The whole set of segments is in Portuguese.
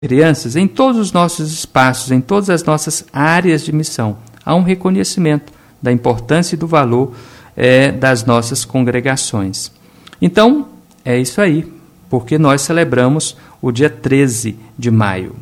crianças em todos os nossos espaços, em todas as nossas áreas de missão. Há um reconhecimento da importância e do valor das nossas congregações. Então, é isso aí, porque nós celebramos o dia 13 de maio.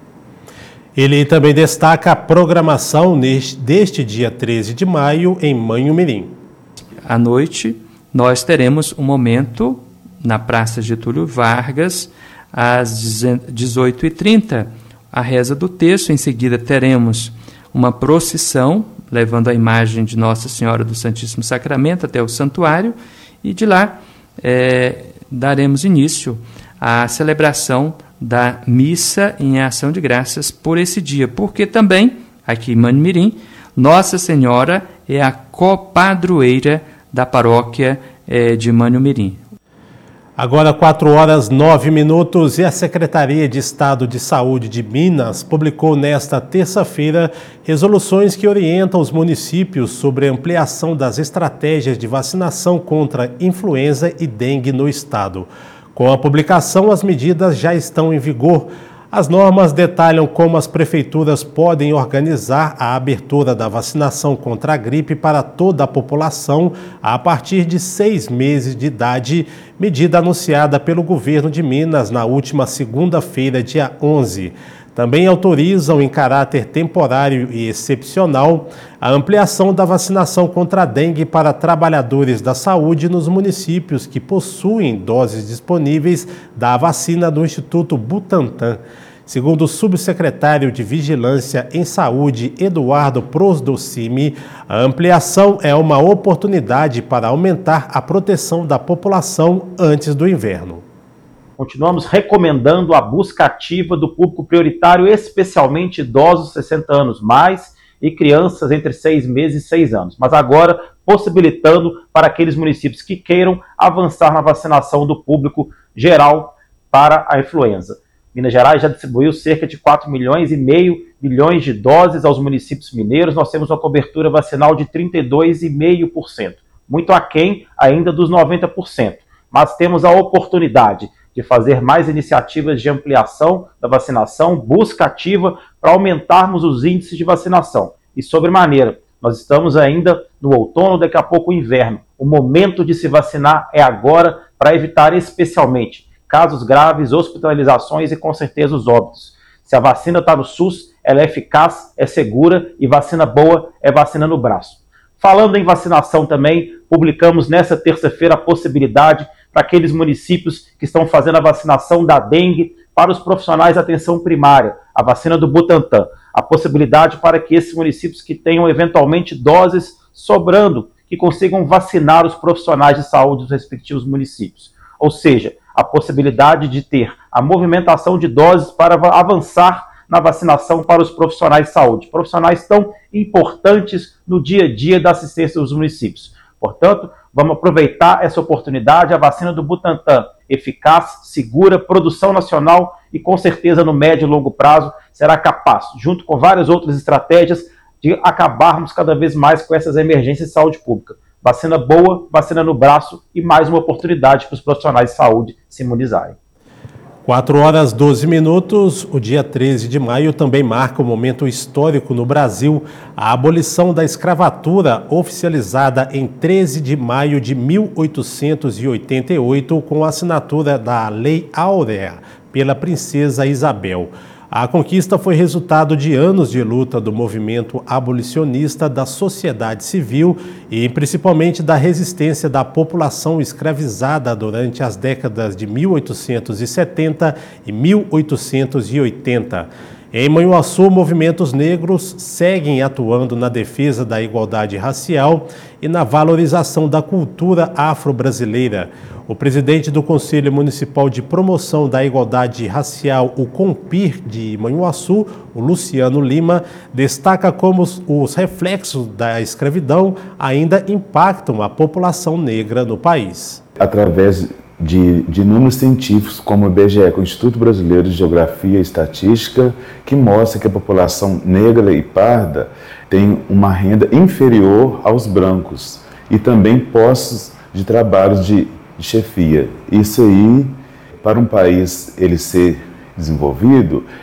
Ele também destaca a programação deste dia 13 de maio em Manhumirim. À noite, nós teremos um momento na Praça Getúlio Vargas, às 18h30, a reza do terço. Em seguida, teremos uma procissão, levando a imagem de Nossa Senhora do Santíssimo Sacramento até o santuário, e de lá daremos início à celebração da missa em ação de graças por esse dia, porque também, aqui em Manhumirim, Nossa Senhora é a copadroeira da paróquia de Manhumirim. Agora 4h09 e a Secretaria de Estado de Saúde de Minas publicou nesta terça-feira resoluções que orientam os municípios sobre a ampliação das estratégias de vacinação contra influenza e dengue no estado. Com a publicação, as medidas já estão em vigor. As normas detalham como as prefeituras podem organizar a abertura da vacinação contra a gripe para toda a população a partir de 6 meses de idade, medida anunciada pelo governo de Minas na última segunda-feira, dia 11. Também autorizam, em caráter temporário e excepcional, a ampliação da vacinação contra a dengue para trabalhadores da saúde nos municípios que possuem doses disponíveis da vacina do Instituto Butantan. Segundo o subsecretário de Vigilância em Saúde, Eduardo Prosdocimi, a ampliação é uma oportunidade para aumentar a proteção da população antes do inverno. Continuamos recomendando a busca ativa do público prioritário, especialmente idosos 60 anos mais e crianças entre 6 meses e 6 anos. Mas agora possibilitando para aqueles municípios que queiram avançar na vacinação do público geral para a influenza. Minas Gerais já distribuiu cerca de 4,5 milhões de doses aos municípios mineiros. Nós temos uma cobertura vacinal de 32,5%, muito aquém ainda dos 90%. Mas temos a oportunidade de fazer mais iniciativas de ampliação da vacinação, busca ativa para aumentarmos os índices de vacinação. E sobremaneira, nós estamos ainda no outono, daqui a pouco o inverno. O momento de se vacinar é agora para evitar especialmente casos graves, hospitalizações e com certeza os óbitos. Se a vacina está no SUS, ela é eficaz, é segura e vacina boa é vacina no braço. Falando em vacinação também, publicamos nessa terça-feira a possibilidade para aqueles municípios que estão fazendo a vacinação da dengue para os profissionais da atenção primária, a vacina do Butantan. A possibilidade para que esses municípios que tenham eventualmente doses sobrando, que consigam vacinar os profissionais de saúde dos respectivos municípios. Ou seja, a possibilidade de ter a movimentação de doses para avançar na vacinação para os profissionais de saúde, profissionais tão importantes no dia a dia da assistência dos municípios. Portanto, vamos aproveitar essa oportunidade, a vacina do Butantan, eficaz, segura, produção nacional e com certeza no médio e longo prazo será capaz, junto com várias outras estratégias, de acabarmos cada vez mais com essas emergências de saúde pública. Vacina boa, vacina no braço e mais uma oportunidade para os profissionais de saúde se imunizarem. 4h12, o dia 13 de maio também marca um momento histórico no Brasil, a abolição da escravatura oficializada em 13 de maio de 1888 com a assinatura da Lei Áurea pela princesa Isabel. A conquista foi resultado de anos de luta do movimento abolicionista, da sociedade civil e principalmente da resistência da população escravizada durante as décadas de 1870 e 1880. Em Manhuaçu, movimentos negros seguem atuando na defesa da igualdade racial e na valorização da cultura afro-brasileira. O presidente do Conselho Municipal de Promoção da Igualdade Racial, o CONPIR de Manhuaçu, o Luciano Lima, destaca como os reflexos da escravidão ainda impactam a população negra no país. Através de números científicos como o IBGE, o Instituto Brasileiro de Geografia e Estatística, que mostra que a população negra e parda tem uma renda inferior aos brancos e também postos de trabalhos de chefia. Isso aí, para um país ele ser desenvolvido,